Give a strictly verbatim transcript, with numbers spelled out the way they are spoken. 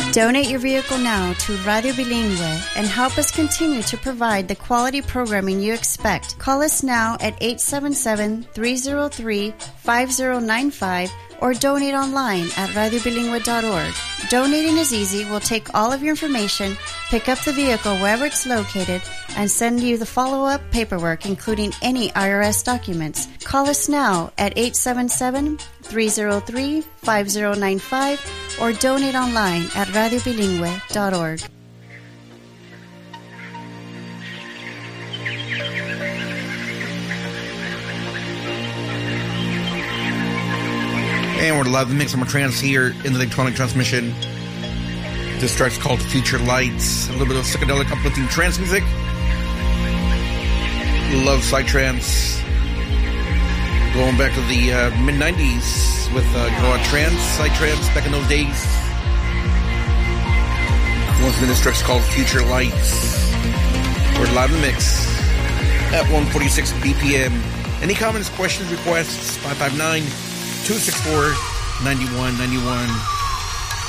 Donate your vehicle now to Radio Bilingüe and help us continue to provide the quality programming you expect. Call us now at eight seven seven, three zero three, five zero nine five or donate online at radio bilingüe dot org. Donating is easy. We'll take all of your information, pick up the vehicle wherever it's located, and send you the follow-up paperwork, including any I R S documents. Call us now at eight seven seven, three zero three, five zero nine five or donate online at radio bilingüe dot org. And we're live in the mix. I'm a trance here in the electronic transmission. This track's called Future Lights. A little bit of psychedelic uplifting trance music. Love psytrance. Going back to the uh, mid nineties with uh, you know, trance, psytrance back in those days. Once again, this track's called Future Lights. We're live in the mix at one forty-six B P M. Any comments, questions, requests? five five nine, two six four, nine one nine one.